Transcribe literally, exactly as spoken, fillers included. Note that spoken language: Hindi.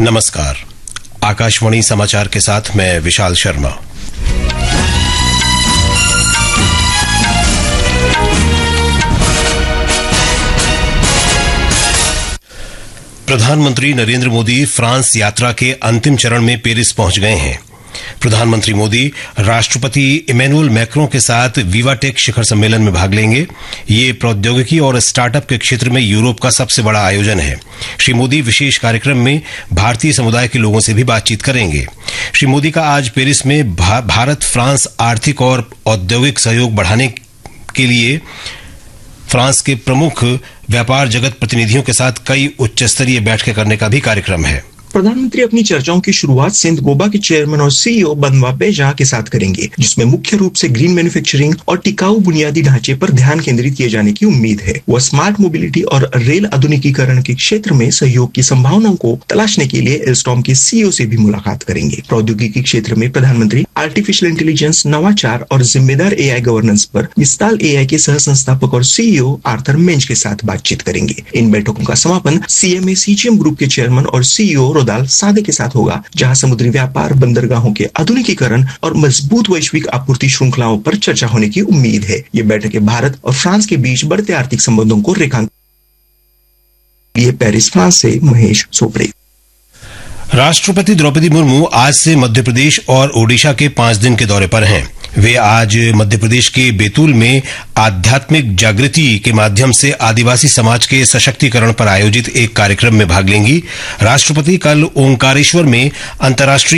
नमस्कार। आकाशवाणी समाचार के साथ मैं विशाल शर्मा। प्रधानमंत्री नरेंद्र मोदी फ्रांस यात्रा के अंतिम चरण में पेरिस पहुंच गए हैं। प्रधानमंत्री मोदी राष्ट्रपति इमैनुअल मैक्रों के साथ विवाटेक शिखर सम्मेलन में भाग लेंगे। ये प्रौद्योगिकी और स्टार्टअप के क्षेत्र में यूरोप का सबसे बड़ा आयोजन है। श्री मोदी विशेष कार्यक्रम में भारतीय समुदाय के लोगों से भी बातचीत करेंगे। श्री मोदी का आज पेरिस में भा, भारत फ्रांस आर्थिक और औद्योगिक सहयोग बढ़ाने के लिए फ्रांस के प्रमुख व्यापार जगत प्रतिनिधियों के साथ कई उच्च स्तरीय बैठकें करने का भी कार्यक्रम है। प्रधानमंत्री अपनी चर्चाओं की शुरुआत सेंट गोबा के चेयरमैन और सीईओ बनवा बेजा के साथ करेंगे, जिसमें मुख्य रूप से ग्रीन मैन्युफैक्चरिंग और टिकाऊ बुनियादी ढांचे पर ध्यान केंद्रित किए जाने की उम्मीद है। वह स्मार्ट मोबिलिटी और रेल आधुनिकीकरण के क्षेत्र में सहयोग की संभावनाओं को तलाशने के लिए एल्स्टॉम के सीईओ से भी मुलाकात करेंगे। प्रौद्योगिकी क्षेत्र में प्रधानमंत्री आर्टिफिशियल इंटेलिजेंस, नवाचार और जिम्मेदार एआई गवर्नेंस पर मिस्ताल एआई के सह संस्थापक और सीईओ आर्थर मेंज के साथ बातचीत करेंगे। इन बैठकों का समापन सीएमए सीजीएम ग्रुप के चेयरमैन और सीईओ दाल सादे के साथ होगा, जहां समुद्री व्यापार, बंदरगाहों के आधुनिकीकरण और मजबूत वैश्विक आपूर्ति श्रृंखलाओं पर चर्चा होने की उम्मीद है। ये बैठकें भारत और फ्रांस के बीच बढ़ते आर्थिक संबंधों को रेखांकित लिए पेरिस, फ्रांस से महेश सोपड़े। राष्ट्रपति द्रौपदी मुर्मू आज से मध्य प्रदेश और ओडिशा के पांच दिन के दौरे पर हैं। वे आज मध्य प्रदेश के बैतूल में आध्यात्मिक जागृति के माध्यम से आदिवासी समाज के सशक्तिकरण पर आयोजित एक कार्यक्रम में भाग लेंगी। राष्ट्रपति कल ओंकारेश्वर में अंतर्राष्ट्रीय